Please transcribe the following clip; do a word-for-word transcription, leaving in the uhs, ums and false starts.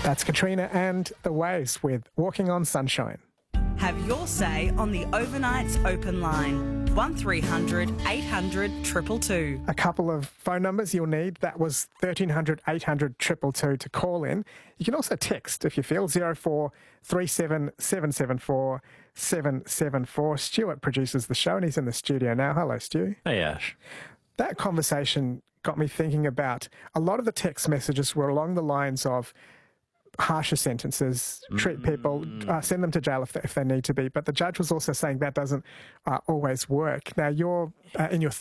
That's Katrina and the Waves with Walking on Sunshine. Have your say on the Overnight's open line. one three hundred eight hundred two two two. A couple of phone numbers you'll need. That was thirteen hundred eight hundred two two two to call in. You can also text if you feel, zero four three seven seven seven four seven seven four. Stuart produces the show and he's in the studio now. Hello, Stu. Hey, Ash. That conversation got me thinking about a lot of the text messages were along the lines of harsher sentences, treat people, uh, send them to jail if they, if they need to be. But the judge was also saying that doesn't uh, always work. Now, you're uh, in your